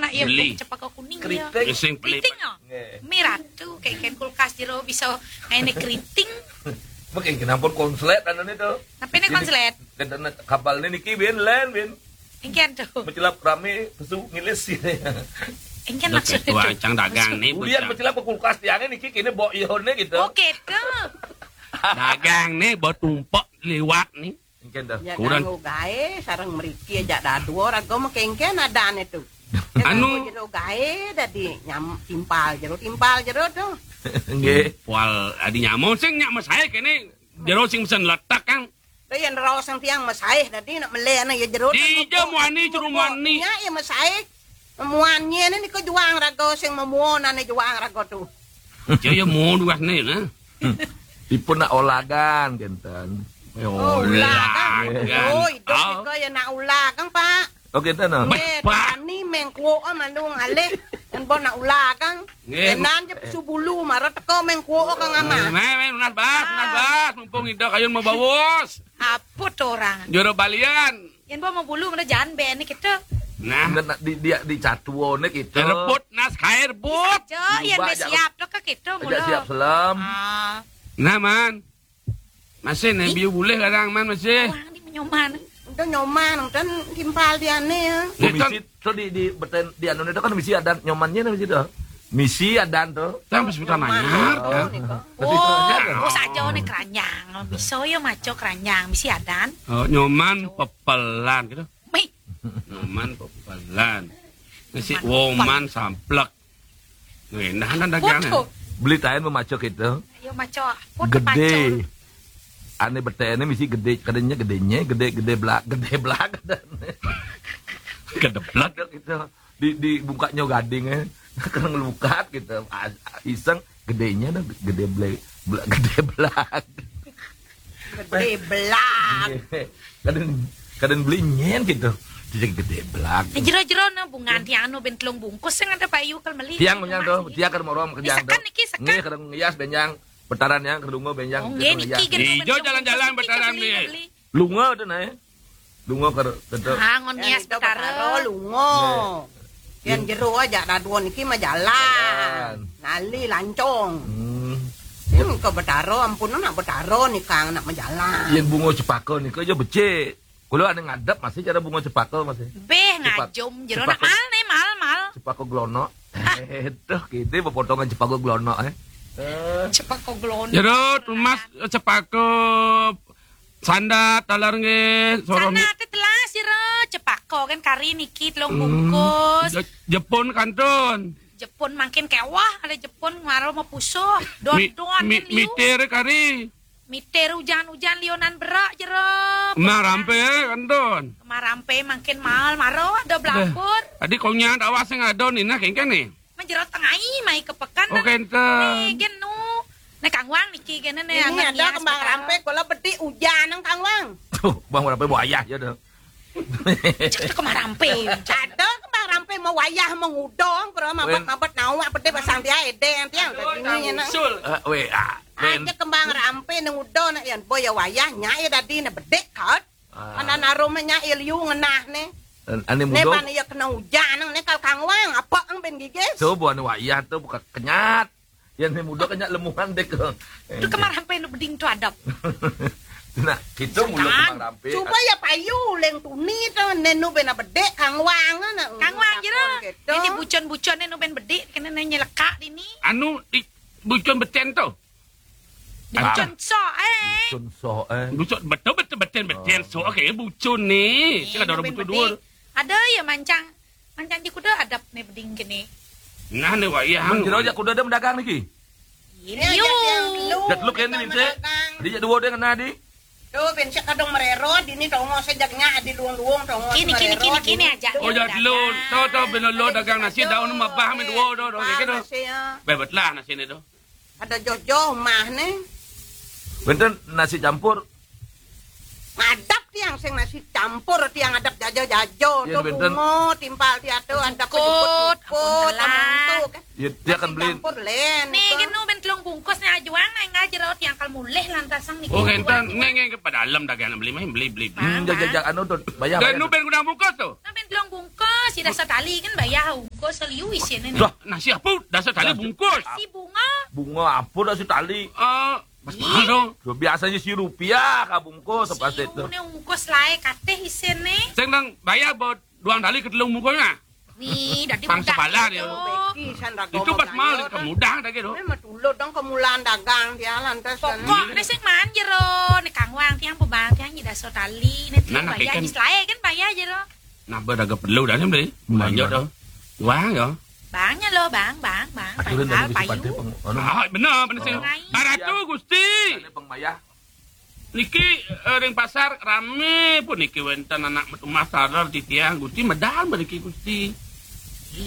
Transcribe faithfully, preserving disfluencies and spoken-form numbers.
mak ya cepaka kuning ya. Keriting no. Merah tuh kayak kan kulkas jero bisa ini keriting. Makin kenapa konslet anu itu? Tapi ini konslet. Dan kapal ini niki bin len bin. Engken tuh. Mencilap rame pesu ngilis sih. Engken maksudnya tua cang dagang nih. Kemudian mencilap ke kulkas tiangnya niki kini bawa ihone gitu. Oke tuh. Dagang nih bawa tumpok liwat nih. Engken dah. Kurang gawe sareng mriki aja dadu raga mah kengken adane tuh. Anu jero gawe dadi nyam timpal jero timpal jero tuh. Nggih. Wal adi nyamon sing nyak mas saya kene jero sing mesen letak Kang. Lah yen raos sang tiang masaih dadi nak melena ya jero. Di jamuani curumani. Nya ya masaih. Memuannya ini ko juang raga sing memuonane juang raga tuh. Jaya mau duas nih nah. Dipun nak olagan genten. Oh, ulagang. Oh, hidup ko ya nak ulagang, Pak. Oke, okay, no. Pak, ni mengkuo manung alih. Yan bo na ulagang. Kenan je subulu marat ko mengkuo kang ama. Me, me, unas bas, unas bas. Mumpung ida kayon mau bawos. Apa tuh orang? Joro balian. Yan bo mau bulu mana jangan be ni kita. Nah, di dia di catuone kita. Rebut nas kair rebut. Jo, yan be siap to ka kita mula. Siap selam. Ah. Nah, man. Masih nih biu boleh kadang man masih. Wah, di menyoman. Untuk nyoman, kan timpal dia nih. Misi so di di beten di anu itu kan misi ada nyomannya nih misi tuh. Misi ada tuh. Sampai sebutan nanya. Oh, oh saja nih keranyang. Bisa ya maco keranyang, misi adan. Oh, nyoman pepelan gitu. Mi. Nyoman pepelan. Nasi woman samplek. Nih, nah nah dagangan. Beli tayan memacok itu. Ayo maco. Gede. Ane bertanya misi gede, kadenya gedenya, gede-gede belak, gede belak, gede belak gitu. Di di bungkanya gadingnya, karena ngelukat gitu, iseng gedenya dah gede belak, gede belak, gede belak. Kadang kadang beli nyen gitu, jadi gede belak. Jero-jero na bungan tiang no bentlong bungkus yang ada payu kal meli. Tiang menyang tuh, tiang kan morom kerjaan tuh. Sekan niki sekan. Nggih kadang ngias benjang. Betaran yang kedungo benjang. Oh, nggih niki kan. Ijo jalan-jalan betaran nih. Lunga tuh nae. Lunga ke ke. Ah, ngon nias betaro lunga. Yang jero aja dadu niki mah jalan. Nali lancong. Hmm. Ini ke betaro ampun nak betaro nih Kang nak menjalan. Yang bunga cepaka niku aja becik. Kalau ada ngadep masih cara bunga cepaka masih. Beh ngajom jero nak mal nih mal mal. Cepaka glono. Eh, tuh gitu pepotongan cepaka glono eh. Cepako glon. Jero tumas cepako sandat talar nge sorong. Sandat telah sira cepako kan kari niki telung bungkus. Jepun kantun. Jepun makin kewah ada Jepun ngaro mau pusuh. Don-don mi, mi, Miter kari. Miter hujan-hujan lionan berak jero. Marampe kantun. Marampe makin mahal maro ada belapur. Tadi kau nyat awas yang ada nih nah kengken nih. Menjero tengai mai kepekan. Oh kenten. Nih gen nu. Nek Kang Wang niki kene ne ini ada kembang rampe kalau beti hujan nang Kang Wang. Tuh, Bang rampe buaya ya dah. Cek kembang rampe. Ada kembang rampe mau wayah mengudong kro mabet-mabet nawa beti pasang dia edeng tiang ini na. Eh we ah. Aja kembang rampe nang udon yen boya wayah nya ya dadi ne bedek kat. Ana narome nya ilyu ngenah ne. Ane mudo. Neban ya kena hujan nang ne kal Kang Wang apa ang ben gigis. Tuh buan wayah tuh bukan kenyat. Yang ne mudo kenyat lemuhan deh ke. Itu kemar rampe nu beding tu adap. Nah, kita mulo kembang rampe. Coba ya payu leng tuni tu nenu ben bedek Kang Wang na. Kang Wang jero. Ini bucon-bucon nu ben bedek kena nyelekak dini. Anu di bucon beten tu. Bucon so eh. Bucon so eh. Bucon betul betul beten beten so. Okey bucon ni. Sila ada orang bucon dua. Ada ya mancang. Mancang di kuda adap nih beding gini. Nah ni wayah. Menjero aja kuda ada mendagang niki. Iyo. Jat lu kene binse. Di dua dia kena di. Tuh binse kadang merero dini dongo sejaknya di luang-luang dongo. Kini kini kini kini aja. Oh jat lu. Tahu tahu bela lo dagang nasi daun mabah mi dua do do gitu. Bebetlah nasi ni do. Ada jojo mah nih. Benten nasi campur. Ngadap tiang sing nasi campur tiang adap jajo-jajo tuh bungo timpal dia tuh adap kejeput-jeput Ya dia akan beli. Campur len. Nih kan nu ben telung bungkus nih ajuan uang nang jero yang kal mulih lantasan niki. Oh, enten ngeng ke dalam dagang beli mah beli beli. Hmm, jak-jak anu tuh bayar. Dan nu ben gudang bungkus tuh. Sampai telung bungkus, si dasar tali kan bayar bungkus seliu isin ini. Lah, nasi apa? Dasar tali bungkus. Si bunga. Bunga apa dah si tali? Eh, mas mahal dong. So, biasanya si rupiah ka bungkus pasti itu. Si bungkus lae kateh isin nih. Sing nang bayar buat duang tali ke telung bungkusnya. Nih, dadi Pang budak sepala itu. dia. Beki san rago. Itu pas mahal kemudahan dah gitu. Memang tulut dong kemulan dagang dia lantas. Pokok nih sing man jero, nih kang wang tiang pebang tiang nyida so tali, nih tiang Nah, nah, bayar ikan. di lae kan bayar jero. Nah, berdaga perlu dah beli. Banyak dah. Wah, ya. Bangnya lo, bang, bang, bang. Aturan Bayar dari payu. sipate peng anu. Ah, bener, bener sih. Oh. Baratu Gusti. Ane pengmayah. Niki eh, ring pasar rame pun niki wenten anak rumah sadar di tiang Gusti medal niki Gusti.